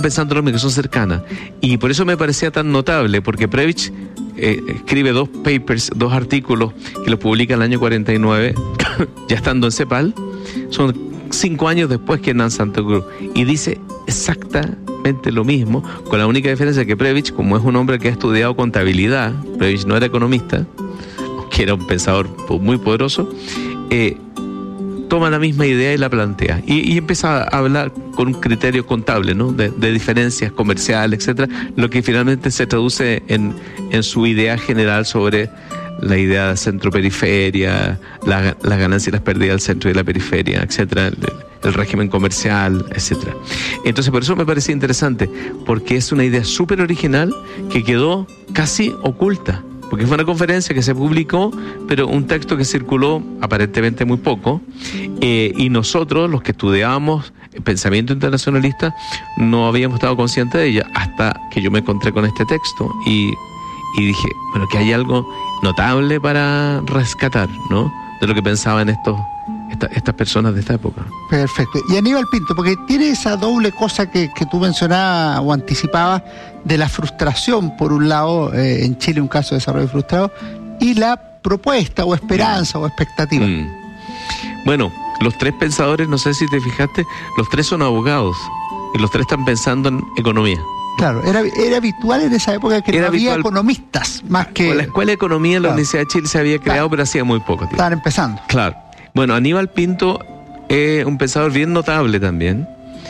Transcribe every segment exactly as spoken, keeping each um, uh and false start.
pensando lo mismo, que son cercanas. Y por eso me parecía tan notable, porque Prebisch eh, escribe dos papers, dos artículos que los publica en el año cuarenta y nueve, ya estando en CEPAL, son cinco años después que Hernán Santa Cruz, y dice exactamente lo mismo, con la única diferencia que Prebisch, como es un hombre que ha estudiado contabilidad, Prebisch no era economista, que era un pensador muy poderoso, eh, toma la misma idea y la plantea. Y, y empieza a hablar con un criterio contable, ¿no? De, de diferencias comerciales, etcétera, lo que finalmente se traduce en, en su idea general sobre la idea de centro-periferia, la, las ganancias y las pérdidas del centro y de la periferia, etcétera, el, el régimen comercial, etcétera. Entonces, por eso me parece interesante, porque es una idea súper original que quedó casi oculta. Porque fue una conferencia que se publicó, pero un texto que circuló aparentemente muy poco, eh, y nosotros, los que estudiábamos pensamiento internacionalista, no habíamos estado conscientes de ella hasta que yo me encontré con este texto y, y dije, bueno, que hay algo notable para rescatar, ¿no?, de lo que pensaban estos esta, estas personas de esta época. Perfecto. Y Aníbal Pinto, porque tiene esa doble cosa que, que tú mencionabas o anticipabas de la frustración, por un lado, eh, en Chile un caso de desarrollo frustrado, y la propuesta o esperanza mm. o expectativa. Mm. Bueno, los tres pensadores, no sé si te fijaste, los tres son abogados y los tres están pensando en economía. Claro, era, era habitual en esa época que era no había habitual, economistas, más que... La Escuela de Economía en la claro. Universidad de Chile se había creado, claro. pero hacía muy poco tiempo. Estaban empezando. Claro. Bueno, Aníbal Pinto es un pensador bien notable también.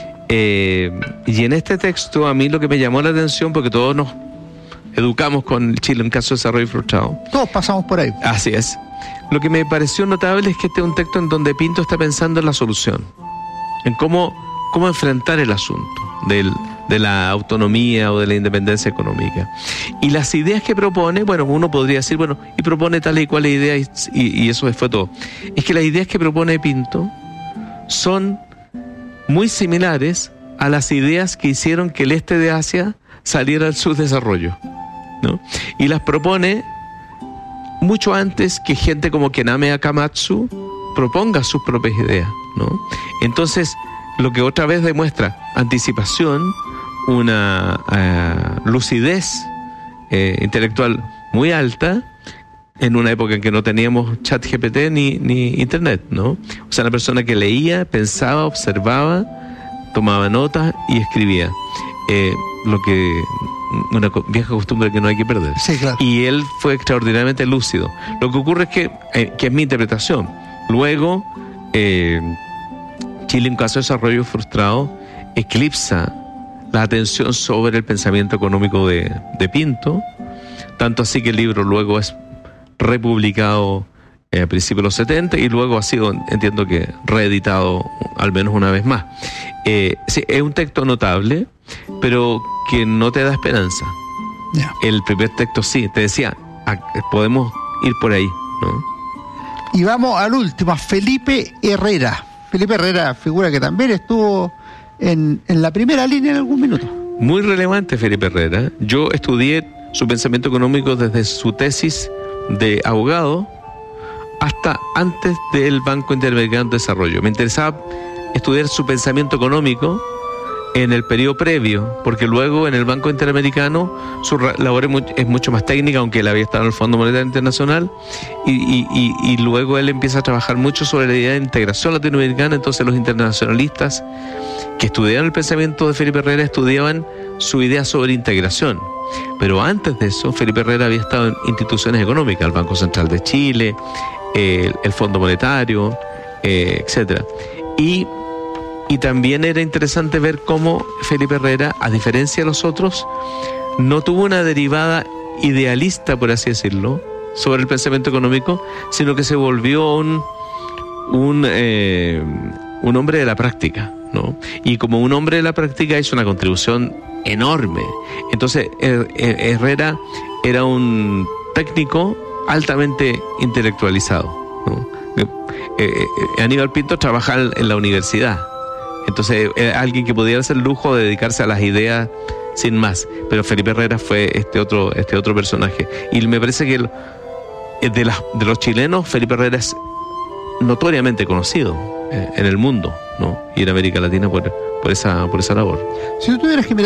Eh, y en este texto a mí lo que me llamó la atención, porque todos nos educamos con Chile en caso de desarrollo frustrado. Todos pasamos por ahí. Así es. Lo que me pareció notable es que este es un texto en donde Pinto está pensando en la solución, en cómo, cómo enfrentar el asunto del, de la autonomía o de la independencia económica. Y las ideas que propone, bueno, uno podría decir, bueno, y propone tal y cual idea y, y, y eso fue todo. Es que las ideas que propone Pinto son muy similares a las ideas que hicieron que el este de Asia saliera al subdesarrollo, ¿no? Y las propone mucho antes que gente como Kename Akamatsu proponga sus propias ideas, ¿no? Entonces, lo que otra vez demuestra anticipación, una uh, lucidez eh, intelectual muy alta en una época en que no teníamos chat G P T ni, ni internet, ¿no? O sea, una persona que leía, pensaba, observaba, tomaba notas y escribía. Eh, lo que una vieja costumbre que no hay que perder. Sí, claro. Y él fue extraordinariamente lúcido. Lo que ocurre es que, eh, que es mi interpretación. Luego, eh, Chile, en caso de desarrollo frustrado, eclipsa la atención sobre el pensamiento económico de, de Pinto, tanto así que el libro luego es republicado eh, a principios de los setenta y luego ha sido, entiendo que, reeditado al menos una vez más. Eh, sí, es un texto notable, pero que no te da esperanza. Yeah. El primer texto sí, te decía, ah, podemos ir por ahí, ¿no? Y vamos al último, a Felipe Herrera. Felipe Herrera, figura que también estuvo en, en la primera línea en algún minuto. Muy relevante Felipe Herrera. Yo estudié su pensamiento económico desde su tesis de abogado hasta antes del Banco Interamericano de Desarrollo. Me interesaba estudiar su pensamiento económico en el periodo previo, porque luego en el Banco Interamericano su labor es, muy, es mucho más técnica, aunque él había estado en el Fondo Monetario Internacional, y, y, y, y luego él empieza a trabajar mucho sobre la idea de integración latinoamericana. Entonces los internacionalistas que estudiaban el pensamiento de Felipe Herrera estudiaban su idea sobre integración. Pero antes de eso, Felipe Herrera había estado en instituciones económicas, el Banco Central de Chile, eh, el Fondo Monetario, eh, etcétera. Y Y también era interesante ver cómo Felipe Herrera, a diferencia de los otros, no tuvo una derivada idealista, por así decirlo, sobre el pensamiento económico, sino que se volvió un un, eh, un hombre de la práctica, ¿no? Y como un hombre de la práctica hizo una contribución enorme. Entonces Herrera era un técnico altamente intelectualizado, ¿no? Eh, eh, Aníbal Pinto trabajaba en la universidad. Entonces, era alguien que podía hacer el lujo de dedicarse a las ideas sin más. Pero Felipe Herrera fue este otro, este otro personaje. Y me parece que el, de, las, de los chilenos, Felipe Herrera es notoriamente conocido eh, en el mundo, ¿no? Y en América Latina por, por esa, por esa labor. Si tú tuvieras que mirar